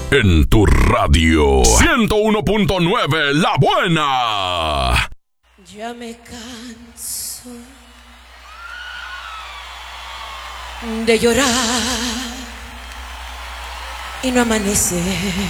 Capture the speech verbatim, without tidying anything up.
En tu radio ciento uno punto nueve La Buena. Ya me canso de llorar y no amanece.